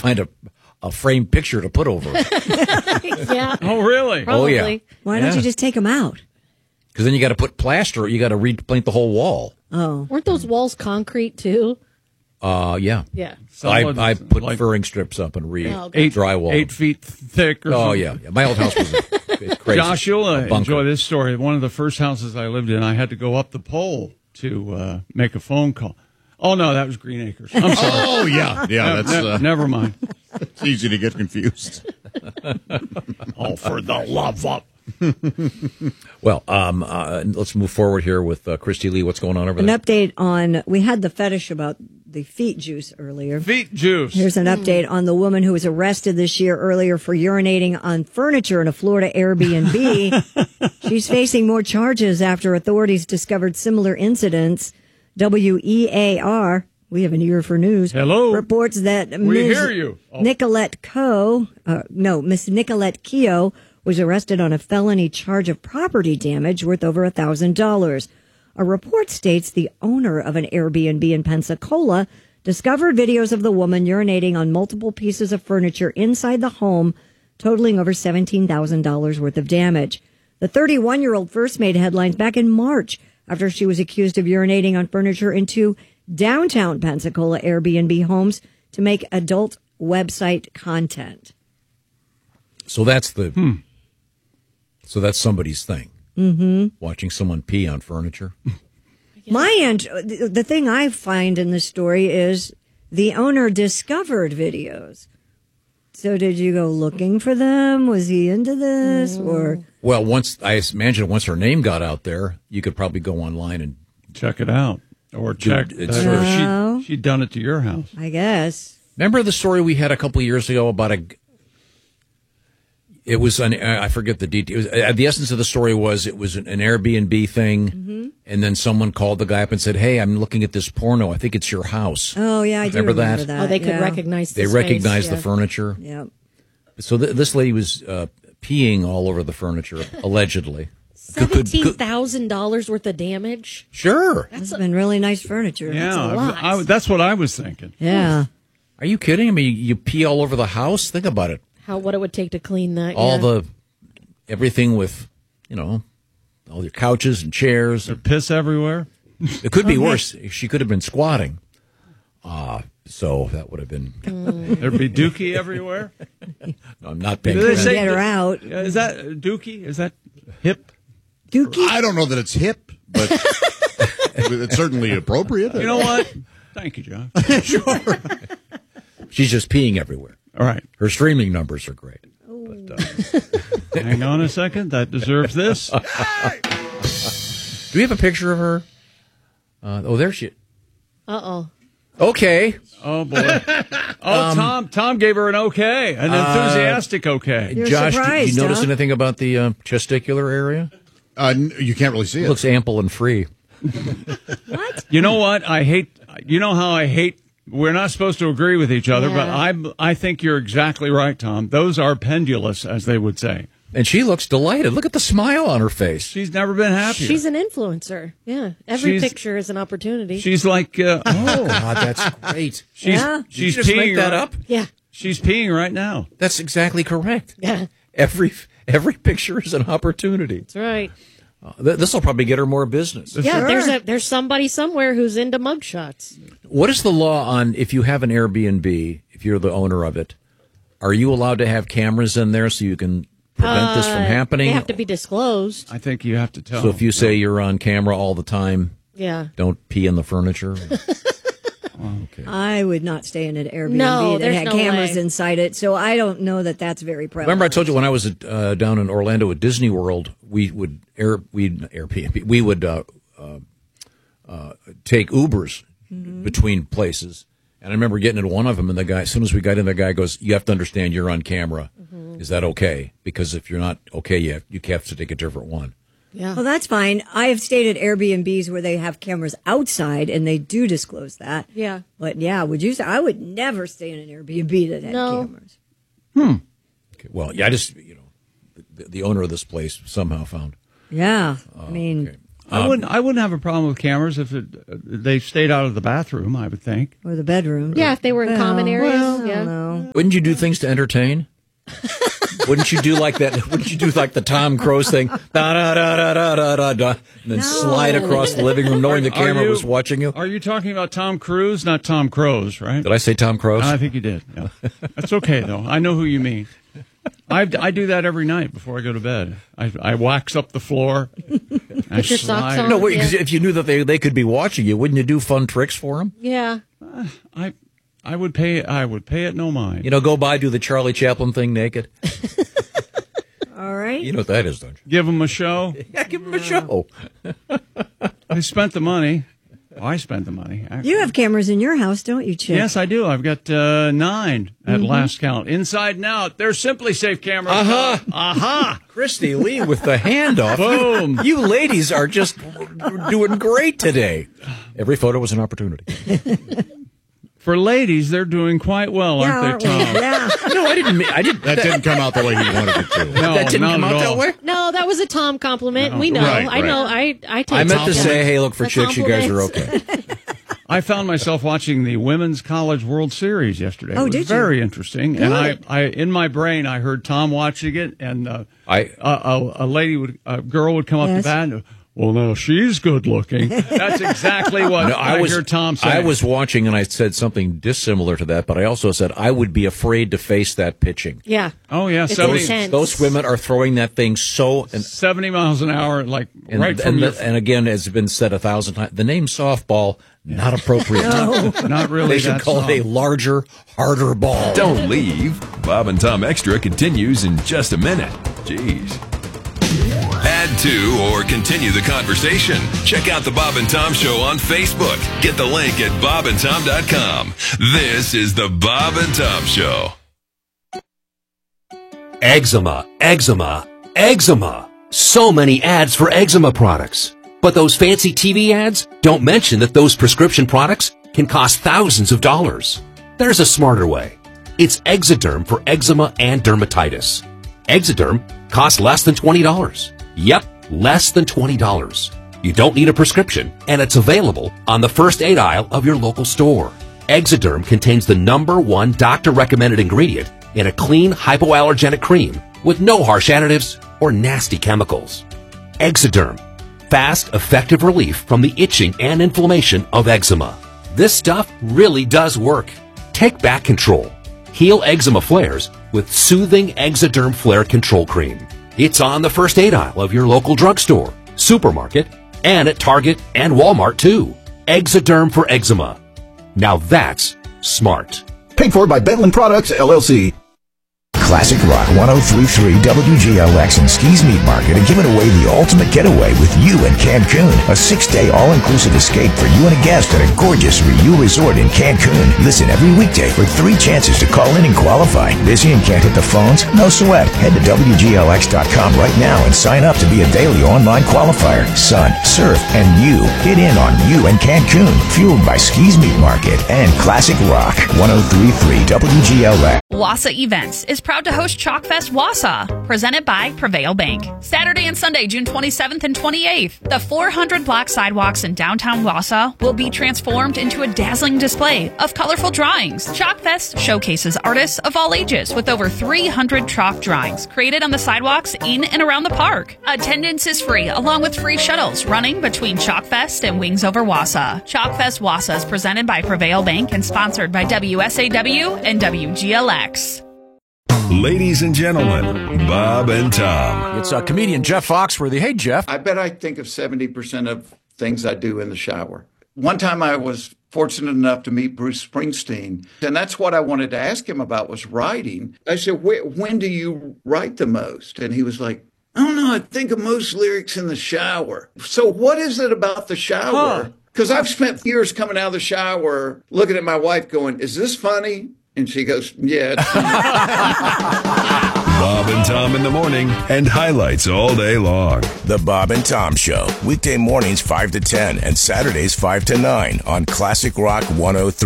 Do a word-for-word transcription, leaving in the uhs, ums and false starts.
find a, a framed picture to put over it. Yeah. Oh, really? Probably. Oh, yeah. Why don't Yeah. you just take them out? Because then you got to put plaster. You got to repaint the whole wall. Oh. Weren't those walls concrete, too? Uh, yeah. Yeah. I, Solid, I put like furring strips up and re Oh, okay. eight drywall. eight feet thick. Or Oh something. yeah. yeah. My old house was a, crazy. Josh, you'll uh, A bunker. enjoy this story. One of the first houses I lived in, I had to go up the pole to uh, make a phone call. Oh, no, that was Green Acres. I'm sorry. Oh, yeah. Yeah, that's Ne- uh, never mind. it's easy to get confused. Oh, for the love of... Well, um, uh, let's move forward here with uh, Christy Lee. What's going on over An there? update on, we had the fetish about the feet juice earlier. Feet juice. Here's an update on the woman who was arrested this year earlier for urinating on furniture in a Florida Airbnb. She's facing more charges after authorities discovered similar incidents. W E A R, we have an ear for news. Hello. Reports that We Miz hear you. Oh. Nicolette Coe, uh, no, Miss Nicolette Keogh was arrested on a felony charge of property damage worth over a thousand dollars. A report states the owner of an Airbnb in Pensacola discovered videos of the woman urinating on multiple pieces of furniture inside the home, totaling over seventeen thousand dollars worth of damage. The thirty-one-year-old first made headlines back in March after she was accused of urinating on furniture in two downtown Pensacola Airbnb homes to make adult website content. So that's the. Hmm. So that's somebody's thing. Mm-hmm. Watching someone pee on furniture. My int- the the thing I find in this story is the owner discovered videos. So did you go looking for them? Was he into this or? Well, once I imagine once her name got out there, you could probably go online and Check it out. Or check Dude, that it's- No. she, she'd done it to your house. I guess. remember the story we had a couple of years ago about a. It was an I forget the details. Uh, the essence of the story was it was an, an Airbnb thing, Mm-hmm. and then someone called the guy up and said, "Hey, I'm looking at this porno. I think it's your house." Oh yeah, I do Remember remember, that? that. Oh, they could yeah. recognize the They space, recognized yeah. the furniture. Yep. So th- this lady was uh, peeing all over the furniture, allegedly. Could- could- seventeen could- thousand dollars worth of damage? Sure. This has been really nice furniture. Yeah, a lot. I, I, that's what I was thinking. Yeah. Are you kidding? I mean, you pee all over the house? Think about it. How what it would take to clean that. All yeah. the, everything with, you know, all your couches and chairs. There piss everywhere. It could be worse. She could have been squatting. Uh, so that would have been, There'd be dookie everywhere. no, I'm not paying Do they attention. say- Get her out. Uh, Is that uh, dookie? Is that hip? Dookie. I don't know that it's hip, but it's certainly appropriate. You know what? Thank you, John. Sure. She's just peeing everywhere. All right. Her streaming numbers are great. But, uh, Hang on a second. That deserves this. do we have a picture of her? Uh, oh, there she. Uh oh. Okay. Oh, boy. Oh, Tom Tom gave her an okay, an enthusiastic okay. You're Josh, did surprised, you notice huh? anything about the uh, testicular area? Uh, n- you can't really see It it. looks ample and free. You know what? I hate, you know how I hate, we're not supposed to agree with each other, but I I think you're exactly right, Tom. Those are pendulous, as they would say. And she looks delighted. Look at the smile on her face. She's never been happier. She's an influencer. Yeah. Every She's- picture is an opportunity. She's like, uh, Oh, God, that's great. she's, Yeah. she's Did you just peeing make that right- up? yeah. She's peeing right now. That's exactly correct. Yeah. Every every picture is an opportunity. That's right. Uh, th- this will probably get her more business. Yeah, Sure. there's a there's somebody somewhere who's into mugshots. What is the law on if you have an Airbnb, if you're the owner of it, are you allowed to have cameras in there so you can prevent this from Uh, happening? They have to be disclosed. I think you have to tell. So if you say you're on camera all the time, Yeah. don't pee in the furniture. Okay. I would not stay in an Airbnb No, that there's had no cameras way. inside it, so I don't know that that's very prevalent. Remember, I told you when I was at, uh, down in Orlando at Disney World, we would air we Airbnb we would uh, uh, uh, take Ubers between places, and I remember getting into one of them, and the guy, as soon as we got in, the guy goes, "You have to understand, you're on camera. Is that okay? Because if you're not okay, you have, you have to take a different one." Yeah. Well, that's fine. I have stayed at Airbnbs where they have cameras outside, and they do disclose that. Yeah. But yeah, would you say I would never stay in an Airbnb that had No. cameras? Okay. Well, yeah, I just you know, the, the owner of this place somehow found. Yeah, I mean, Okay. I wouldn't. I wouldn't have a problem with cameras if it, uh, they stayed out of the bathroom. I would think. Or the bedroom. Yeah, if they were in Well, common areas. well, I yeah. don't know. Wouldn't you do things to entertain? Wouldn't you do like that? Wouldn't you do like the Tom Cruise thing? Da da da da da da da da, and then No. slide across the living room, knowing the Are camera you- was watching you. Are you talking about Tom Cruise, not Tom Cruise, right? Did I say Tom Cruise? I think you did. Yeah. That's okay though. I know who you mean. I, I do that every night before I go to bed. I, I wax up the floor. I Put your socks slide. on. No, wait. 'Cause Yeah. if you knew that they they could be watching you, wouldn't you do fun tricks for them? Yeah. I I would pay. I would pay it no mind. You know, go by, do the Charlie Chaplin thing naked. All right. You know what that is, don't you? Give them a show. Yeah, give them a show. They spent the money. Oh, I spent the money. Actually. You have cameras in your house, don't you, Chip? Yes, I do. I've got uh, nine at Mm-hmm. last count, inside and out. They're Simply Safe cameras. Uh-huh. Aha! Christy Lee with the handoff. Boom. You ladies are just doing great today. Every photo was an opportunity. For ladies, they're doing quite well, Yeah, aren't they, aren't we? Tom? Yeah. No, I didn't. mean- I didn't. That didn't come out the way he wanted it to. No, that didn't not come at out that all. way. No, that was a Tom compliment. No. We know. Right, I know. I I take I meant to compliments. say, hey, look, for The chicks, you guys are compliments. okay. I found myself watching the Women's College World Series yesterday. Oh, it was did you? very interesting. And I, Good. I, in my brain, I heard Tom watching it, and uh, I- a, a, a lady would, a girl would come up Yes. to bat. And, well, no, she's good looking. That's exactly what No, I, I was. hear Tom say. I was watching, and I said something dissimilar to that, but I also said I would be afraid to face that pitching. Yeah. Oh yeah, It's seventy, intense. Those women are throwing that thing so. And, seventy miles an hour, like and, right from and, your. the- and again, as has been said a thousand times, the name softball not appropriate. not really. They should that call it a soft. larger, harder ball. Don't leave. Bob and Tom Extra continues in just a minute. Jeez. Add to or continue the conversation. Check out the Bob and Tom Show on Facebook. Get the link at bob and tom dot com. This is the Bob and Tom Show. Eczema, eczema, eczema. So many ads for eczema products. But those fancy T V ads don't mention that those prescription products can cost thousands of dollars. There's a smarter way. It's Exoderm for eczema and dermatitis. Exoderm costs less than twenty dollars. Yep, less than twenty dollars. You don't need a prescription, and it's available on the first aid aisle of your local store. Exoderm contains the number one doctor-recommended ingredient in a clean hypoallergenic cream with no harsh additives or nasty chemicals. Exoderm. Fast, effective relief from the itching and inflammation of eczema. This stuff really does work. Take back control. Heal eczema flares with soothing Exoderm Flare Control Cream. It's on the first aid aisle of your local drugstore, supermarket, and at Target and Walmart too. Exoderm for eczema. Now that's smart. Paid for by Bedland Products, L L C. Classic Rock one oh three point three W G L X and Ski's Meat Market are giving away the ultimate getaway with you in Cancun. A six-day all-inclusive escape for you and a guest at a gorgeous Riu resort in Cancun. Listen every weekday for three chances to call in and qualify. Busy and can't hit the phones? No sweat. Head to W G L X dot com right now and sign up to be a daily online qualifier. Sun, surf, and you. Get in on you in Cancun. Fueled by Ski's Meat Market and Classic Rock one oh three point three W G L X. Wassa Events is proud to host Chalkfest Wassa, presented by Prevail Bank. Saturday and Sunday, June twenty-seventh and twenty-eighth, the four hundred block sidewalks in downtown Wassa will be transformed into a dazzling display of colorful drawings. Chalkfest showcases artists of all ages with over three hundred chalk drawings created on the sidewalks in and around the park. Attendance is free, along with free shuttles running between Chalkfest and Wings Over Wassa. Chalkfest Wassa is presented by Prevail Bank and sponsored by W S A W and W G L X. Ladies and gentlemen, Bob and Tom. It's uh, comedian Jeff Foxworthy. Hey, Jeff. I bet I think of seventy percent of things I do in the shower. One time I was fortunate enough to meet Bruce Springsteen, and that's what I wanted to ask him about was writing. I said, when do you write the most? And he was like, I don't know, I think of most lyrics in the shower. So what is it about the shower? Because I've spent years coming out of the shower looking at my wife going, is this funny? And she goes, yeah, it's funny. Bob and Tom in the morning and highlights all day long. The Bob and Tom Show. Weekday mornings five to ten and Saturdays five to nine on Classic Rock one oh three.